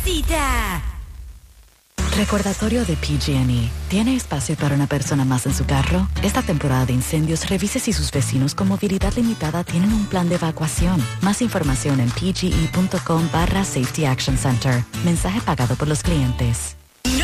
necesita. Recordatorio de PG&E. ¿Tiene espacio para una persona más en su carro? Esta temporada de incendios, revise si sus vecinos con movilidad limitada tienen un plan de evacuación. Más información en pge.com/Safety Action Center. Mensaje pagado por los clientes.